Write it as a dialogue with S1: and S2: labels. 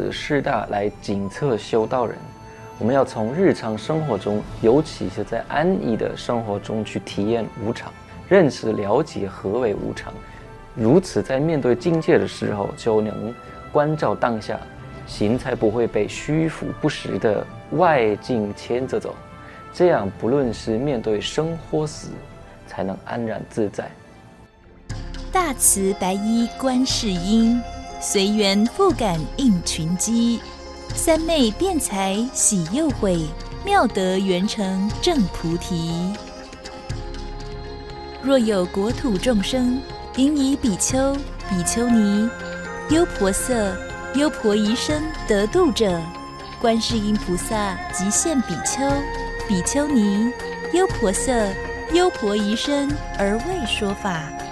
S1: 的师大来检测修道人。我们要从日常生活中，尤其是在安逸的生活中去体验无常，认识了解何为无常。如此，在面对境界的时候，就能关照当下，心才不会被虚浮不实的外境牵着走。这样，不论是面对生或死，才能安然自在。
S2: 大慈白衣观世音，随缘复感应群机。三昧辩才喜诱诲，妙德圆成正菩提。若有国土众生，应以比丘、比丘尼、优婆塞、优婆夷身得度者，观世音菩萨即现比丘、比丘尼、优婆塞、优婆夷身而为说法。